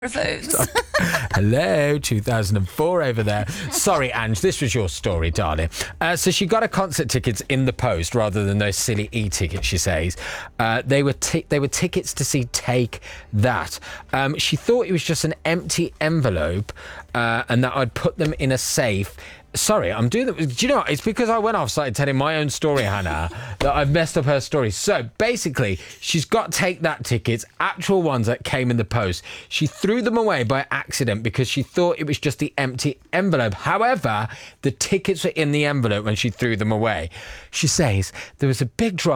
Phones. Hello, 2004 over there. Sorry, Ange, this was your story, darling. So she got her concert tickets in the post rather than those silly e-tickets, she says. They were tickets to see Take That. She thought it was just an empty envelope and that I'd put them in a safe. Sorry, I'm doing that. Do you know what? It's because I went off, started telling my own story, Hannah, that I've messed up her story. So basically, she's got Take That tickets, actual ones that came in the post. She threw them away by accident because she thought it was just the empty envelope. However, the tickets were in the envelope when she threw them away. She says there was a big drop.